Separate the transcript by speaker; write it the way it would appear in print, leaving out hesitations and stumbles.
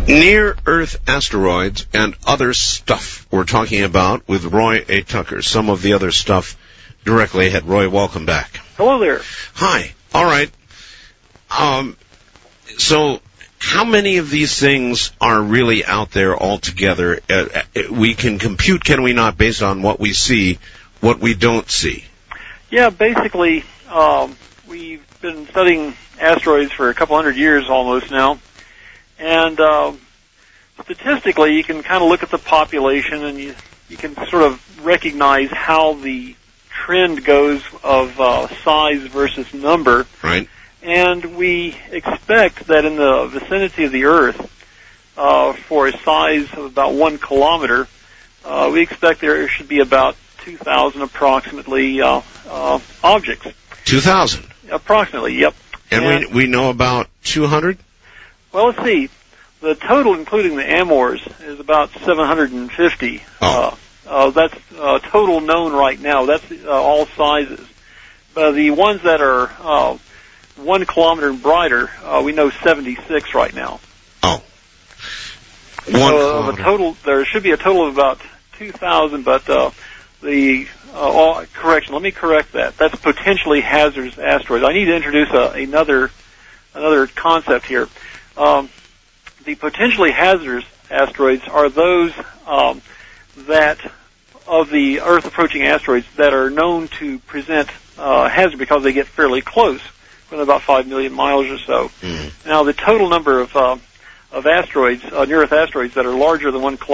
Speaker 1: Near-Earth asteroids and other stuff we're talking about with Roy A. Tucker. Some of the other stuff directly ahead. Roy, welcome back.
Speaker 2: Hello there.
Speaker 1: Hi. All right. So how many of these things are really out there altogether? We can compute, can we not, based on what we see, what we don't see?
Speaker 2: Yeah, basically, we've been studying asteroids for a couple hundred years almost now. And statistically, you can kind of look at the population and you can sort of recognize how the trend goes of size versus number.
Speaker 1: Right.
Speaker 2: And we expect that in the vicinity of the Earth, for a size of about 1 kilometer, we expect there should be about 2,000 approximately objects.
Speaker 1: 2,000?
Speaker 2: Approximately, yep.
Speaker 1: And we know about 200?
Speaker 2: Well, let's see. The total, including the Amors, is about 750. That's total known right now. That's all sizes. But the ones that are 1 kilometer and brighter, we know 76 right now.
Speaker 1: Oh.
Speaker 2: So total, there should be a total of about 2,000, but correction, let me correct that. That's potentially hazardous asteroids. I need to introduce another concept here. The potentially hazardous asteroids are those that of the Earth-approaching asteroids that are known to present hazard because they get fairly close, within about 5 million miles or so.
Speaker 1: Mm.
Speaker 2: Now, the total number of asteroids, near-Earth asteroids that are larger than 1 kilometer